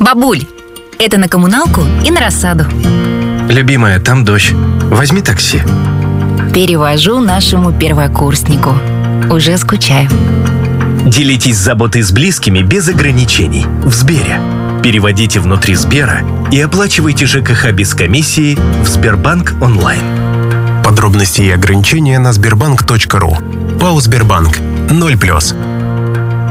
Бабуль, это на коммуналку и на рассаду. Любимая, там дождь. Возьми такси. Перевожу нашему первокурснику. Уже скучаю. Делитесь заботой с близкими без ограничений в Сбере. Переводите внутри Сбера и оплачивайте ЖКХ без комиссии в Сбербанк онлайн. Подробности и ограничения на sberbank.ru. ПАО «Сбербанк». 0+.